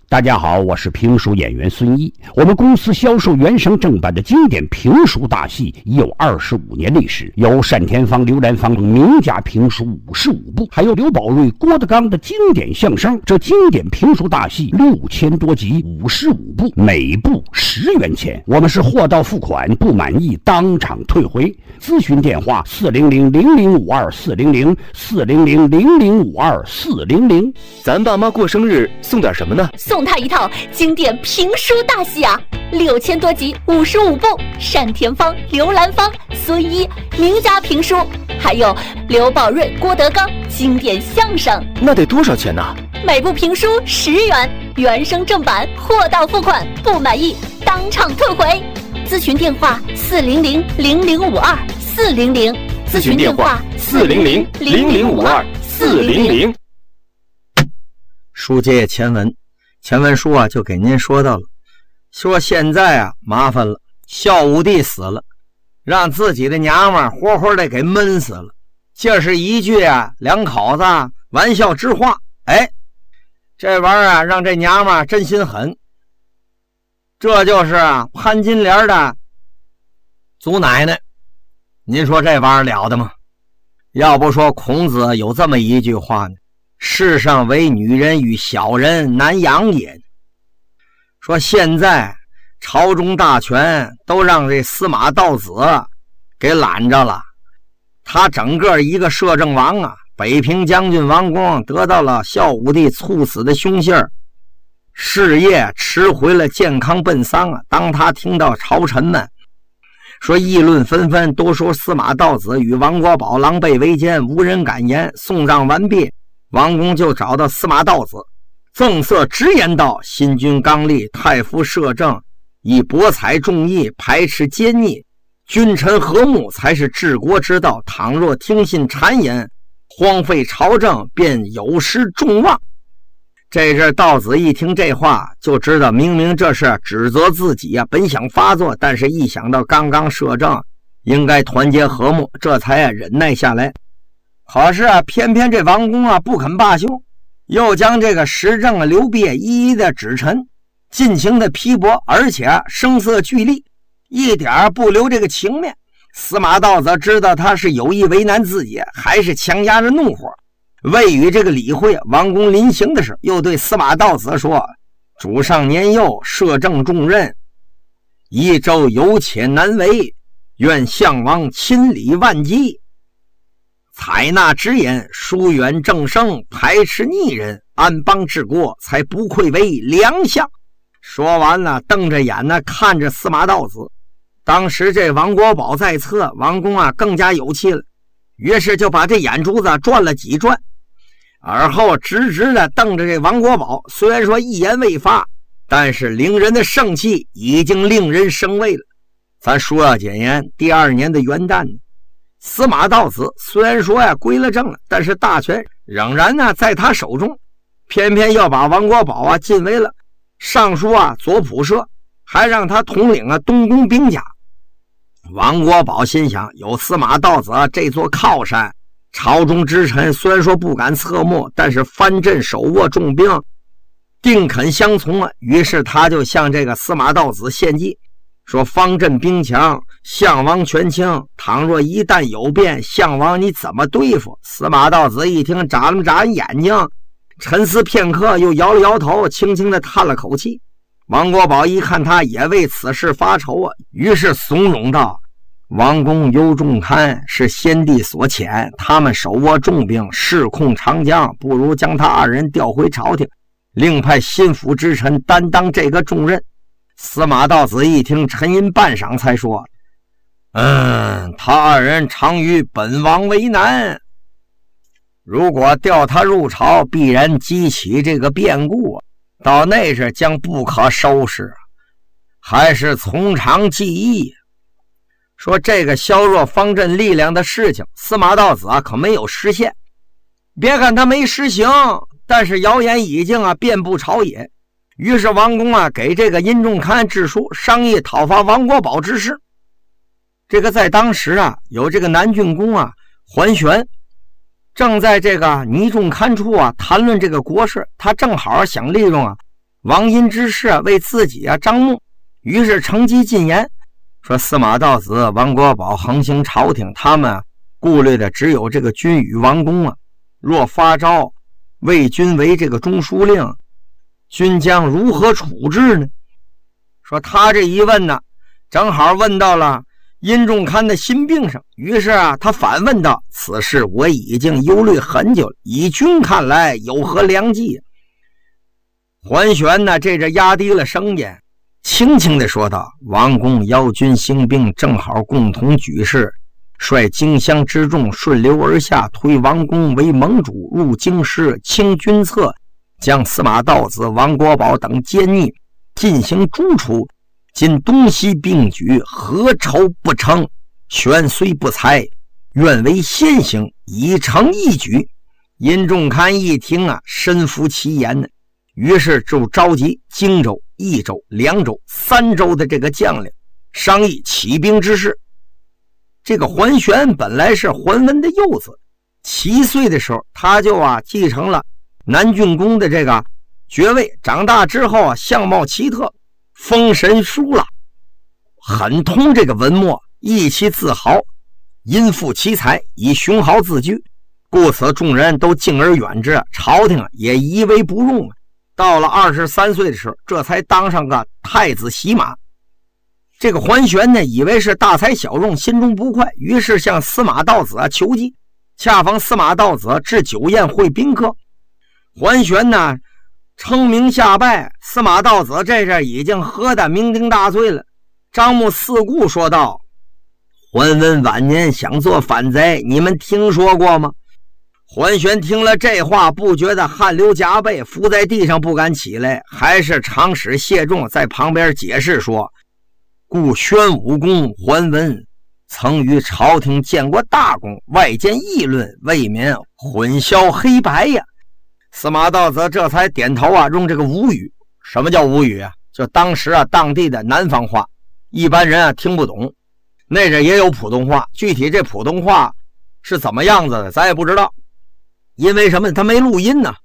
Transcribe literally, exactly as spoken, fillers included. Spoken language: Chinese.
大家好，我是评书演员孙一。我们公司销售原声正版的经典评书大戏已有二十五年历史，有单田芳、刘兰芳等名家评书五十五部，还有刘宝瑞、郭德纲的经典相声。这经典评书大戏六千多集，五十五部，每部十元钱。我们是货到付款，不满意当场退回。咨询电话：四零零零零五二四零零四零零零零五二四零零。 咱爸妈过生日送点什么呢？ 送他一套经典评书大戏啊，六千多集，五十五部，单田芳、刘兰芳、孙一名家评书，还有刘宝瑞、郭德纲经典相声。 那得多少钱呢？ 每部评书十元，原声正版，货到付款，不满意当场退回。咨询电话：四零零零零五二四零零。 咨询电话：四零零零零五二四零零。 书接前文，前文书啊就给您说到了，说现在啊麻烦了，孝武帝死了，让自己的娘们活活的给闷死了。这是一句啊两口子玩笑之话，哎，这玩意儿啊让这娘们真心狠。这就是啊潘金莲的祖奶奶，您说这玩意儿了得吗？要不说孔子有这么一句话呢，世上唯女人与小人难养也。说现在朝中大权都让这司马道子给揽着了，他整个一个摄政王啊，北平将军王公得到了孝武帝猝死的凶信儿，事业迟回了，健康奔丧啊。当他听到朝臣们说议论纷纷，都说司马道子与王国宝狼狈为奸，无人敢言。送葬完毕，王公就找到司马道子，赠色直言道：新君刚立，太夫摄政，以博采众议，排斥奸逆，君臣和睦才是治国之道。倘若听信谗言，荒废朝政，便有失众望。这阵道子一听这话，就知道明明这是指责自己啊，本想发作，但是一想到刚刚摄政应该团结和睦，这才啊忍耐下来。可是啊偏偏这王公啊不肯罢休，又将这个时政啊刘备一一的指陈，尽情的批驳，而且声色俱厉，一点不留这个情面。司马道子知道他是有意为难自己，还是强压着怒火，未与这个理会。王公临行的时候，又对司马道子说：主上年幼，摄政重任，一州有且难为，愿项王亲理万机，采纳直言，疏远正声，排斥逆人，安邦治国，才不愧为良相。说完了，瞪着眼呢看着司马道子。当时这王国宝在侧，王公啊更加有气了，于是就把这眼珠子转了几转，而后直直的瞪着这王国宝。虽然说一言未发，但是凌人的盛气已经令人生畏了。咱说要简言，第二年的元旦呢，司马道子虽然说呀归了正了，但是大权仍然呢在他手中，偏偏要把王国宝啊进为了尚书啊左仆射，还让他统领啊东宫兵甲。王国宝心想，有司马道子这座靠山，朝中之臣虽然说不敢侧目，但是藩镇手握重兵，定肯相从啊。于是他就向这个司马道子献计，说方阵兵强，项王权轻，倘若一旦有变，项王你怎么对付？司马道子一听，眨了眨眼睛，沉思片刻，又摇了摇头，轻轻的叹了口气。王国宝一看他也为此事发愁啊，于是怂恿道：王公尤仲堪是先帝所遣，他们手握重兵，势控长江，不如将他二人调回朝廷，另派心腹之臣担当这个重任。司马道子一听，沉吟半晌才说：嗯，他二人常与本王为难，如果调他入朝，必然激起这个变故，到那时将不可收拾，还是从长计议。说这个削弱方阵力量的事情，司马道子啊可没有实现。别看他没实行，但是谣言已经啊遍布朝野。于是王公啊给这个殷仲堪致书，商议讨伐王国宝之事。这个在当时啊，有这个南郡公啊桓玄，正在这个倪仲堪处啊谈论这个国事，他正好想利用啊王殷之事啊为自己啊张目，于是乘机进言说司马道子、王国宝横行朝廷，他们顾虑的只有这个军与王公啊，若发诏魏军为这个中书令，军将如何处置呢？说他这一问呢，正好问到了殷仲堪的心病上，于是啊，他反问道：“此事我已经忧虑很久了，以君看来有何良计？”桓玄呢，这着压低了声音，轻轻地说道：“王公邀军兴兵，正好共同举事，率荆襄之众顺流而下，推王公为盟主，入京师，清军策，将司马道子、王国宝等奸逆进行诛除。今东西并举，何愁不成？玄虽不才，愿为先行，以成一举。”殷仲堪一听啊，深服其言呢，于是就召集荆州、益州、凉州三州的这个将领，商议起兵之事。这个桓玄本来是桓温的幼子，七岁的时候他就啊继承了南郡公的这个爵位，长大之后啊相貌奇特，封神书了，很通这个文墨，意气自豪，因负其才，以雄豪自居，故此众人都敬而远之，朝廷也夷为不用。到了二十三岁的时候，这才当上个太子洗马。这个桓玄呢，以为是大材小用，心中不快，于是向司马道子啊求计。恰逢司马道子置酒宴会宾客，桓玄呢称名下拜，司马道子这阵已经喝得酩酊大醉了。张目四顾说道：“桓温晚年想做反贼，你们听说过吗？”桓玄听了这话，不觉得汗流浃背，伏在地上不敢起来，还是长史谢仲在旁边解释说：“故宣武公桓温曾于朝廷见过大功，外间议论，未免混淆黑白呀。”司马道子这才点头啊，用这个吴语。什么叫吴语啊？就当时啊当地的南方话，一般人啊听不懂。那阵也有普通话，具体这普通话是怎么样子的咱也不知道，因为什么他没录音呢。